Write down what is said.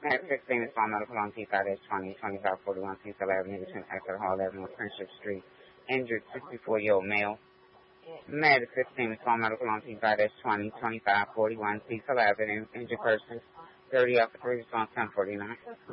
At 16 is Small Medical on T5-20, 2541 East 11 between Exeter Hall Avenue and Friendship Street. Injured 64-year-old male. Med 15 is Small Medical on T5-20, 2541 East 11 injured persons. 30 after 3 response 1049.